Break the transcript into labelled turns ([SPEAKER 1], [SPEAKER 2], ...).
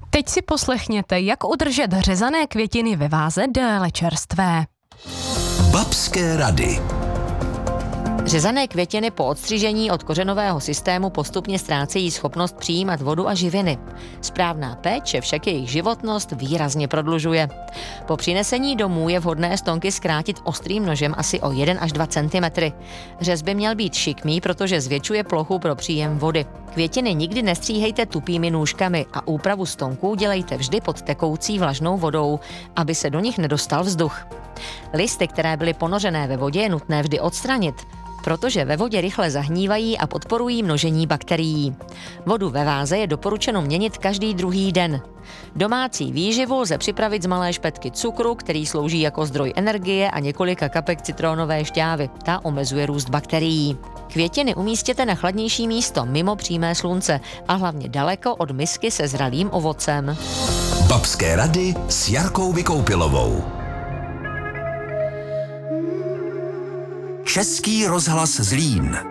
[SPEAKER 1] Teď si poslechněte, jak udržet řezané květiny ve váze déle čerstvé.
[SPEAKER 2] Babské rady.
[SPEAKER 3] Řezané květiny po odstřižení od kořenového systému postupně ztrácejí schopnost přijímat vodu a živiny. Správná péče však jejich životnost výrazně prodlužuje. Po přinesení domů je vhodné stonky zkrátit ostrým nožem asi o 1 až 2 cm. Řez by měl být šikmý, protože zvětšuje plochu pro příjem vody. Květiny nikdy nestříhejte tupými nůžkami a úpravu stonků dělejte vždy pod tekoucí vlažnou vodou, aby se do nich nedostal vzduch. Listy, které byly ponořené ve vodě, je nutné vždy odstranit, protože ve vodě rychle zahnívají a podporují množení bakterií. Vodu ve váze je doporučeno měnit každý druhý den. Domácí výživu lze připravit z malé špetky cukru, který slouží jako zdroj energie, a několika kapek citronové šťávy. Ta omezuje růst bakterií. Květiny umístěte na chladnější místo mimo přímé slunce a hlavně daleko od misky se zralým ovocem.
[SPEAKER 2] Babské rady s Jarkou Vykoupilovou. Český rozhlas Zlín.